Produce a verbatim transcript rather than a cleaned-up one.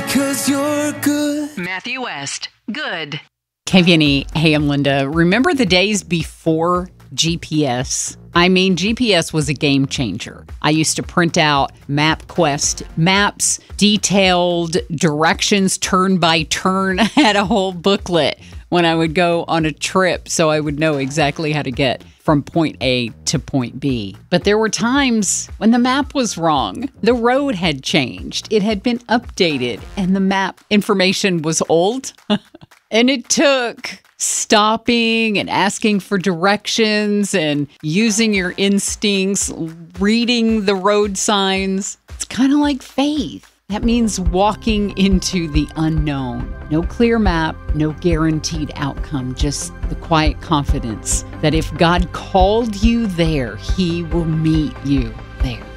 'cause you're good. Matthew West, good. K V N E, hey, I'm Linda. Remember the days before G P S? I mean, G P S was a game changer. I used to print out MapQuest maps, detailed directions, turn by turn. I had a whole booklet when I would go on a trip, so I would know exactly how to get from point A to point B. But there were times when the map was wrong. The road had changed. It had been updated, and the map information was old. And it took stopping and asking for directions and using your instincts, reading the road signs. It's kind of like faith. That means walking into the unknown. No clear map, no guaranteed outcome, just the quiet confidence that if God called you there, He will meet you there.